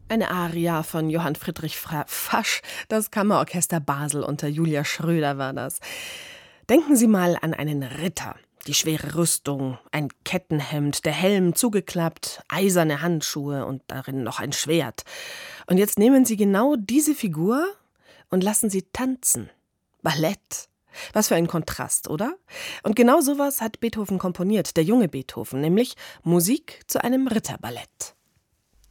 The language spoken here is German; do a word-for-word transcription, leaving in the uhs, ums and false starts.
Eine Aria von Johann Friedrich Fasch, das Kammerorchester Basel unter Julia Schröder war das. Denken Sie mal an einen Ritter. Die schwere Rüstung, ein Kettenhemd, der Helm zugeklappt, eiserne Handschuhe und darin noch ein Schwert. Und jetzt nehmen Sie genau diese Figur und lassen sie tanzen. Ballett. Was für ein Kontrast, oder? Und genau sowas hat Beethoven komponiert, der junge Beethoven, nämlich Musik zu einem Ritterballett.